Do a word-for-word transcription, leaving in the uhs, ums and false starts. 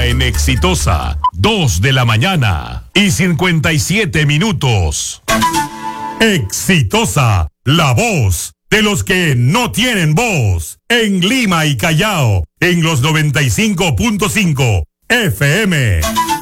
en Exitosa, dos de la mañana y cincuenta y siete minutos. Exitosa, la voz de los que no tienen voz, en Lima y Callao, en los noventa y cinco punto cinco F M.